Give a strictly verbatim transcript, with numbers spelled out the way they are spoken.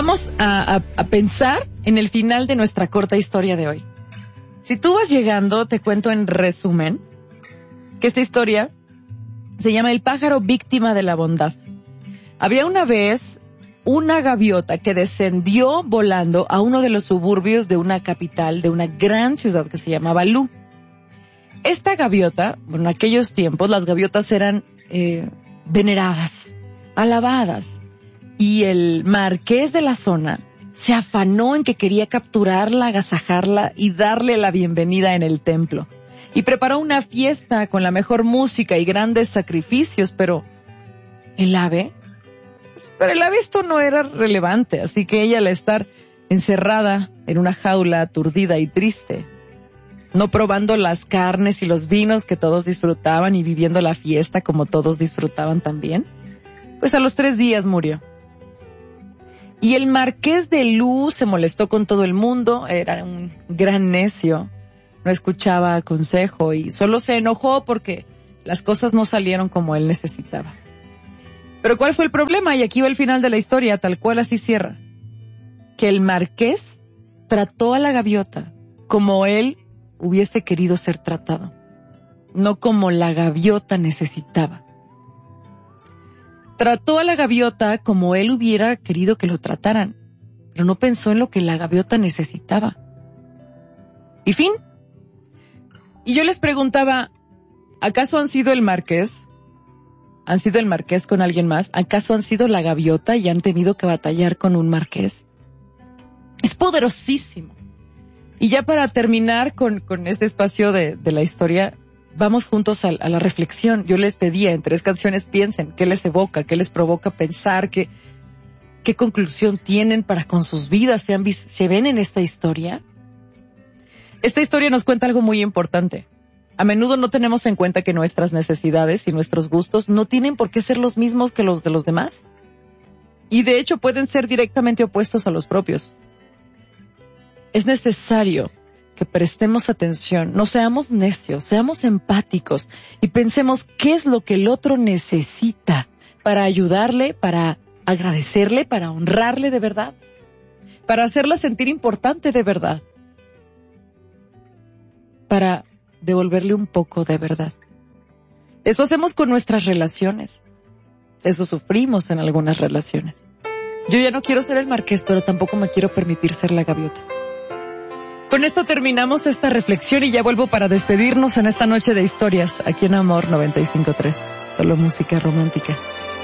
vamos a, a, a pensar en el final de nuestra corta historia de hoy. Si tú vas llegando, te cuento en resumen que esta historia se llama El pájaro víctima de la bondad. Había una vez una gaviota que descendió volando a uno de los suburbios de una capital, de una gran ciudad que se llamaba Lu. Esta gaviota, bueno, en aquellos tiempos las gaviotas eran eh, veneradas, alabadas, y el marqués de la zona se afanó en que quería capturarla, agasajarla y darle la bienvenida en el templo. Y preparó una fiesta con la mejor música y grandes sacrificios, pero el ave, para el ave esto no era relevante, así que ella al estar encerrada en una jaula aturdida y triste, no probando las carnes y los vinos que todos disfrutaban y viviendo la fiesta como todos disfrutaban también, pues a los tres días murió. Y el marqués de Lu se molestó con todo el mundo, era un gran necio, no escuchaba consejo y solo se enojó porque las cosas no salieron como él necesitaba. Pero ¿cuál fue el problema? Y aquí va el final de la historia, tal cual así cierra. Que el marqués trató a la gaviota como él hubiese querido ser tratado, no como la gaviota necesitaba. Trató a la gaviota como él hubiera querido que lo trataran, pero no pensó en lo que la gaviota necesitaba. Y fin. Y yo les preguntaba, ¿acaso han sido el marqués? ¿Han sido el marqués con alguien más? ¿Acaso han sido la gaviota y han tenido que batallar con un marqués? Es poderosísimo. Y ya para terminar con, con este espacio de, de la historia, vamos juntos a, a la reflexión. Yo les pedía en tres canciones piensen qué les evoca, qué les provoca pensar, qué, qué conclusión tienen para con sus vidas, se, han, se ven en esta historia. Esta historia nos cuenta algo muy importante. A menudo no tenemos en cuenta que nuestras necesidades y nuestros gustos no tienen por qué ser los mismos que los de los demás. Y de hecho pueden ser directamente opuestos a los propios. Es necesario que prestemos atención, no seamos necios, seamos empáticos y pensemos qué es lo que el otro necesita para ayudarle, para agradecerle, para honrarle de verdad, para hacerla sentir importante de verdad, para devolverle un poco de verdad. Eso hacemos con nuestras relaciones. Eso sufrimos en algunas relaciones. Yo ya no quiero ser el marqués, pero tampoco me quiero permitir ser la gaviota. Con esto terminamos esta reflexión y ya vuelvo para despedirnos en esta noche de historias aquí en Amor noventa y cinco punto tres. Solo música romántica.